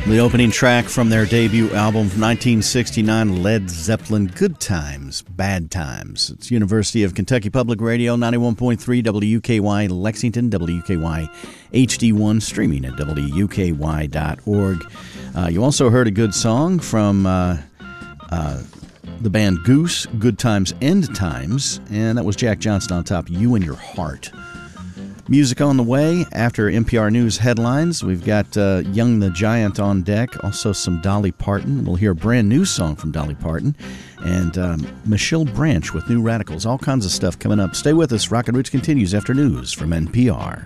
The opening track from their debut album from 1969, Led Zeppelin, Good Times, Bad Times. It's University of Kentucky Public Radio, 91.3 WUKY Lexington, WUKY HD1, streaming at WUKY.org. You also heard a good song from the band Goose, Good Times, End Times, and that was Jack Johnson on top, You and Your Heart. Music on the way after NPR News headlines. We've got Young the Giant on deck, also some Dolly Parton. We'll hear a brand new song from Dolly Parton, and Michelle Branch with New Radicals. All kinds of stuff coming up. Stay with us. Rockin' Roots continues after news from NPR.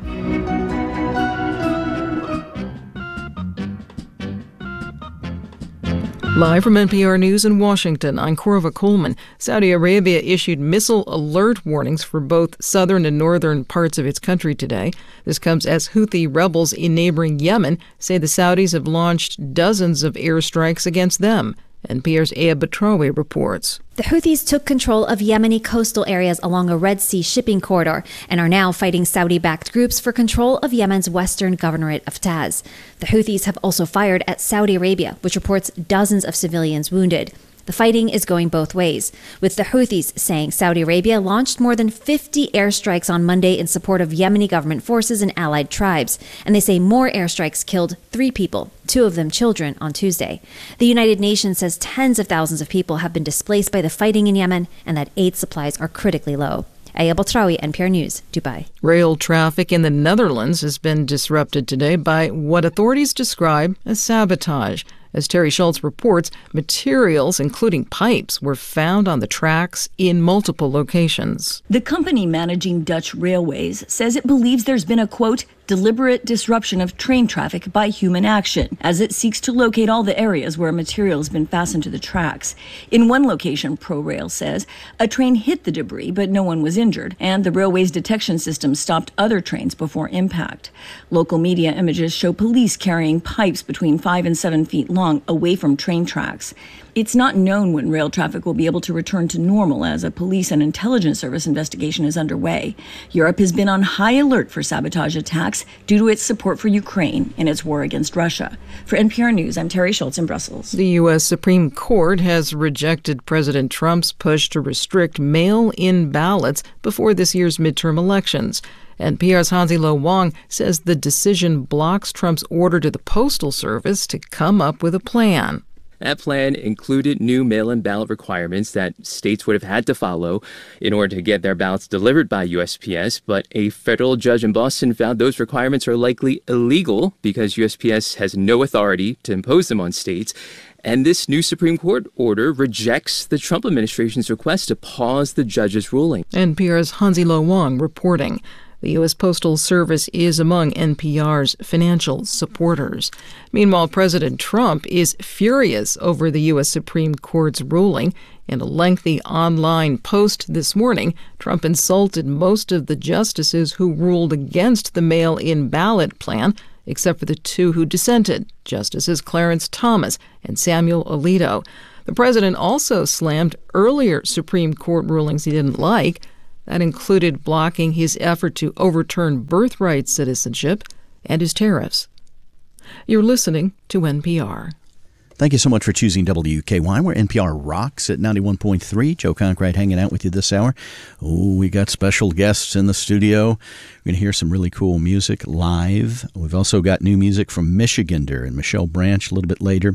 Live from NPR News in Washington, I'm Corva Coleman. Saudi Arabia issued missile alert warnings for both southern and northern parts of its country today. This comes as Houthi rebels in neighboring Yemen say the Saudis have launched dozens of airstrikes against them. NPR's Aya Batrawi reports. The Houthis took control of Yemeni coastal areas along a Red Sea shipping corridor and are now fighting Saudi-backed groups for control of Yemen's western governorate of Taz. The Houthis have also fired at Saudi Arabia, which reports dozens of civilians wounded. The fighting is going both ways, with the Houthis saying Saudi Arabia launched more than 50 airstrikes on Monday in support of Yemeni government forces and allied tribes, and they say more airstrikes killed 3 people, 2 of them children, on Tuesday. The United Nations says tens of thousands of people have been displaced by the fighting in Yemen and that aid supplies are critically low. Aya Batrawi, NPR News, Dubai. Rail traffic in the Netherlands has been disrupted today by what authorities describe as sabotage. As Terry Schultz reports, materials, including pipes, were found on the tracks in multiple locations. The company managing Dutch Railways says it believes there's been a, quote, deliberate disruption of train traffic by human action, as it seeks to locate all the areas where material has been fastened to the tracks. In one location, ProRail says, a train hit the debris, but no one was injured, and the railway's detection system stopped other trains before impact. Local media images show police carrying pipes between 5 and 7 feet long away from train tracks. It's not known when rail traffic will be able to return to normal, as a police and intelligence service investigation is underway. Europe has been on high alert for sabotage attacks due to its support for Ukraine in its war against Russia. For NPR News, I'm Terry Schultz in Brussels. The U.S. Supreme Court has rejected President Trump's push to restrict mail-in ballots before this year's midterm elections. NPR's Hansi Lo Wang says the decision blocks Trump's order to the Postal Service to come up with a plan. That plan included new mail-in ballot requirements that states would have had to follow in order to get their ballots delivered by USPS, but a federal judge in Boston found those requirements are likely illegal because USPS has no authority to impose them on states. And this new Supreme Court order rejects the Trump administration's request to pause the judge's ruling. NPR's Hansi Lo Wang reporting. The U.S. Postal Service is among NPR's financial supporters. Meanwhile, President Trump is furious over the U.S. Supreme Court's ruling. In a lengthy online post this morning, Trump insulted most of the justices who ruled against the mail-in ballot plan, except for the 2 who dissented, Justices Clarence Thomas and Samuel Alito. The president also slammed earlier Supreme Court rulings he didn't like. That included blocking his effort to overturn birthright citizenship and his tariffs. You're listening to NPR. Thank you so much for choosing WKY, where NPR rocks at 91.3. Joe Conkright hanging out with you this hour. Oh, we got special guests in the studio. We're going to hear some really cool music live. We've also got new music from Michigander and Michelle Branch a little bit later.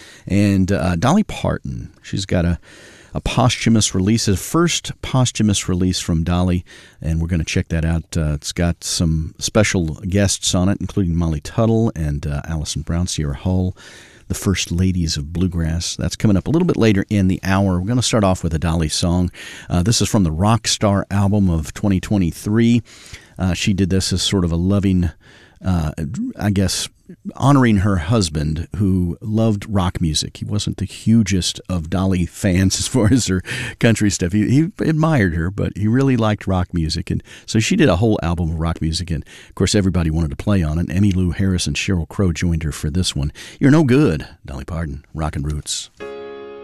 And Dolly Parton, she's got a posthumous release, a first posthumous release from Dolly, and we're going to check that out. It's got some special guests on it, including Molly Tuttle and Allison Brown, Sierra Hull, the First Ladies of Bluegrass. That's coming up a little bit later in the hour. We're going to start off with a Dolly song. This is from the Rockstar album of 2023. She did this as sort of a loving, honoring her husband, who loved rock music. He wasn't the hugest of Dolly fans as far as her country stuff. He admired her, but he really liked rock music. And so she did a whole album of rock music. And, of course, everybody wanted to play on it. Emmylou Harris and Sheryl Crow joined her for this one. You're No Good, Dolly Parton, Rockin' Roots.